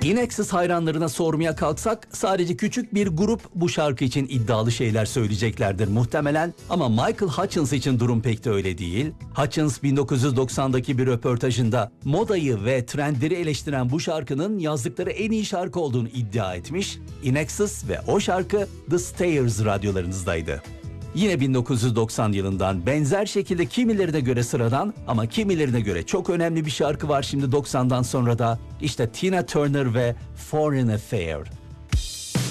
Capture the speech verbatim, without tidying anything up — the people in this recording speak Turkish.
INXS hayranlarına sormaya kalksak sadece küçük bir grup bu şarkı için iddialı şeyler söyleyeceklerdir muhtemelen ama Michael Hutchence için durum pek de öyle değil. Hutchence bin dokuz yüz doksandaki bir röportajında modayı ve trendleri eleştiren bu şarkının yazdıkları en iyi şarkı olduğunu iddia etmiş. INXS ve o şarkı The Stairs radyolarınızdaydı. Yine bin dokuz yüz doksan yılından benzer şekilde kimilerine göre sıradan ama kimilerine göre çok önemli bir şarkı var şimdi doksandan sonra da. İşte Tina Turner ve Foreign Affair.